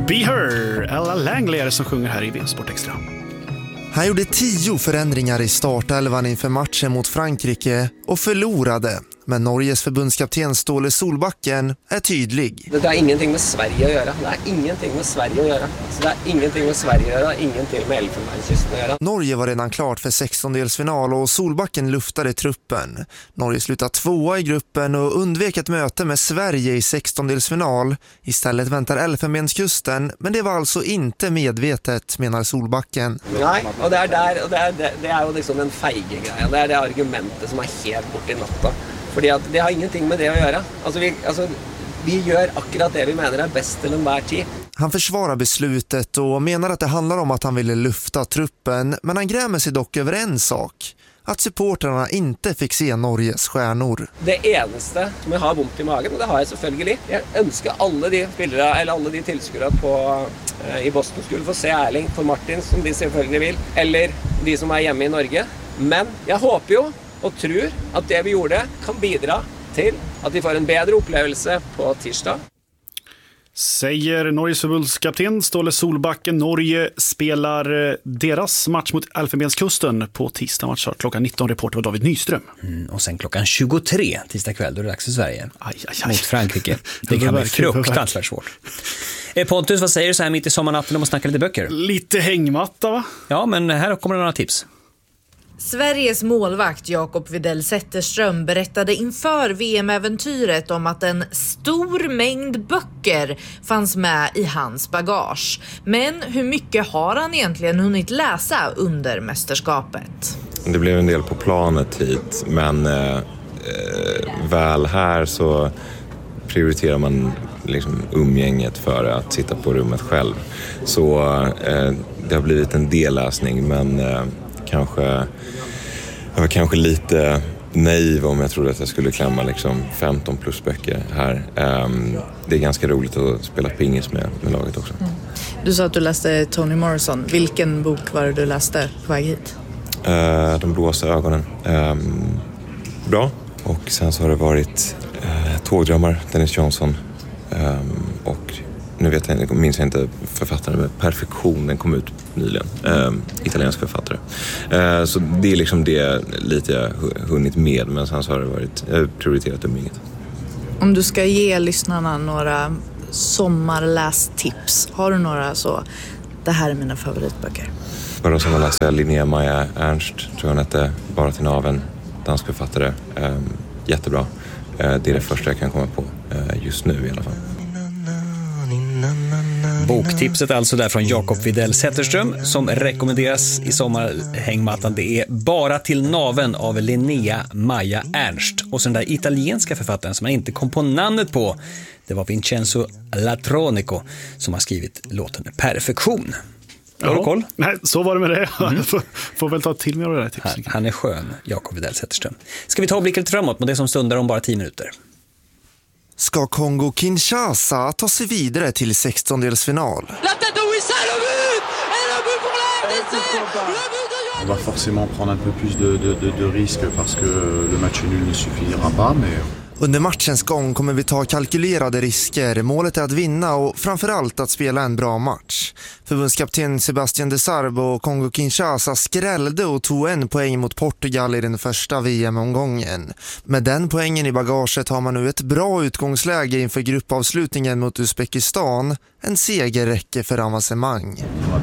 Be Her, Ella Langley är det som sjunger här i VM-sport Extra. Han gjorde 10 förändringar i startelvan inför matchen mot Frankrike och förlorade. Men Norges förbundskapten Ståle Solbacken är tydlig. Det har ingenting med Sverige att göra. Det har ingenting med Sverige att göra. Så det har ingenting med Sverige att göra, ingenting med Elfenbenskysten att göra. Norge var redan klart för 16-delsfinal och Solbacken luftade truppen. Norge slutade 2 i gruppen och undvek ett möte med Sverige i 16-delsfinal. Istället väntar Elfenbenskusten, men det var alltså inte medvetet, menar Solbacken. Nej, och det är ju liksom den feige grejen. Det är det argumentet som är helt bort i natta. Fordi at det har ingenting med det att göra. Vi gör akkurat det vi menar är bäst till enhver tid. Han försvarar beslutet och menar att det handlar om att han ville lufta truppen, men han grämer sig dock över en sak. Att supporterna inte fick se Norges stjärnor. Det enaste som jag har ont i magen, och det har jag selvfølgelig. Jag önskar alla de spelare eller alla de tillskuere i Boston skulle få se Erling for Martin, som de selvfølgelig vill, eller de som är hemma i Norge. Men jag hoppas ju och tror att det vi gjorde kan bidra till att vi får en bättre upplevelse på tisdag. Säger Norges förbundskapten Ståle Solbacken. Norge spelar deras match mot Elfenbenskusten på tisdag match klockan 19. Reporter var David Nyström. Och sen klockan 23 tisdag kväll, då är det dags för Sverige mot Frankrike. Det Det kan bli verkligen fruktansvärt svårt. Pontus, vad säger du så här mitt i sommarnatten om att snacka lite böcker? Lite hängmatta, va? Ja, men här kommer några tips. Sveriges målvakt Jakob Widell Zetterström berättade inför VM-äventyret om att en stor mängd böcker fanns med i hans bagage. Men hur mycket har han egentligen hunnit läsa under mästerskapet? Det blev en del på planet hit, men väl här så prioriterar man liksom umgänget före att sitta på rummet själv. Så det har blivit en del läsning, men jag var kanske lite naiv om jag trodde att jag skulle klämma liksom 15 plus böcker här. Det är ganska roligt att spela pingis med laget också. Du sa att du läste Toni Morrison. Vilken bok var det du läste på väg hit? De blåsa ögonen. Bra. Och sen så har det varit Tågdrömmar, Dennis Johnson. Och nu minns jag inte författaren, med Perfektion, den kom ut nyligen. Italiensk författare. Så det är liksom det lite jag hunnit med, men sen så har det varit prioriterat umgänget. Om du ska ge lyssnarna några sommarlästips, har du några så, det här är mina favoritböcker? Bara som att läsa Linnea Maja Ernst, tror jag hette, Bara till naven, dansk författare. Jättebra. Det är det första jag kan komma på just nu i alla fall. Boktipset alltså där från Jakob Widell Zetterström som rekommenderas i sommarhängmattan. Det är Bara till naven av Linnea Maja Ernst. Och så den där italienska författaren som man inte kom på namnet på, det var Vincenzo Latronico som har skrivit låten Perfektion. Har du koll? Nej, så var det med det. Får väl ta till mig av det där tipsen. Han är skön, Jakob Widell Zetterström. Ska vi ta och blicka lite framåt mot det som stundar om bara 10 minuter? Ska Kongo-Kinshasa ta sig vidare till 16-delsfinal? On va forcément prendre un peu plus de risques parce que le match nul ne suffira pas, mais... Under matchens gång kommer vi ta kalkylerade risker. Målet är att vinna och framförallt att spela en bra match. Förbundskapten Sebastian Desabre och Kongo-Kinshasa skrällde och tog 1 poäng mot Portugal i den första VM-omgången. Med den poängen i bagaget har man nu ett bra utgångsläge inför gruppavslutningen mot Uzbekistan. En seger räcker för avancemang.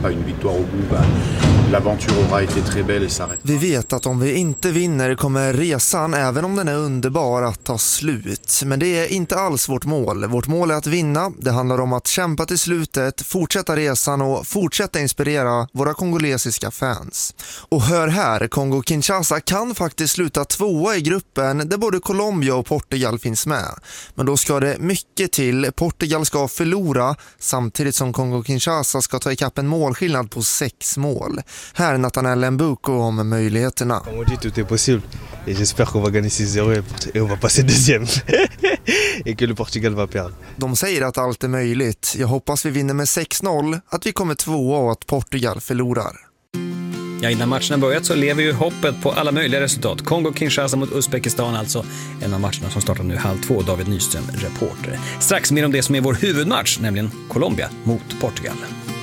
Vi vet att om vi inte vinner kommer resan, även om den är underbar, att ta slut. Men det är inte alls vårt mål. Vårt mål är att vinna. Det handlar om att kämpa till slutet, fortsätta resan och fortsätta inspirera våra kongolesiska fans. Och hör här, Kongo-Kinshasa kan faktiskt sluta 2 i gruppen där både Colombia och Portugal finns med. Men då ska det mycket till. Portugal ska förlora samtidigt som Kongo-Kinshasa ska ta ikapp en målskillnad på 6 mål. Här Nathanael Mbuko om möjligheterna. On dit tout est possible et j'espère qu'on va gagner 6-0 et on va passer deuxième et que le Portugal va perdre. De säger att allt är möjligt. Jag hoppas vi vinner med 6-0, att vi kommer 2 och att Portugal förlorar. Ja, innan matcherna börjat så lever ju hoppet på alla möjliga resultat. Kongo-Kinshasa mot Uzbekistan, alltså en av matcherna som startar nu 1:30. David Nyström, reporter. Strax mer om det som är vår huvudmatch, nämligen Colombia mot Portugal.